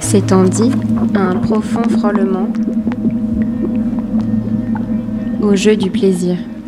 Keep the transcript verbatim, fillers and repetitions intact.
s'étendit un profond frôlement au jeu du plaisir.